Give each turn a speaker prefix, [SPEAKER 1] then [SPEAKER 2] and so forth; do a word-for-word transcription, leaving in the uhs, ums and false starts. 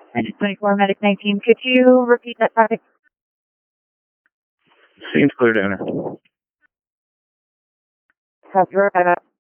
[SPEAKER 1] twenty-four Medic nineteen, could you repeat that topic?
[SPEAKER 2] Seems clear, Downer.
[SPEAKER 1] Copy, roll,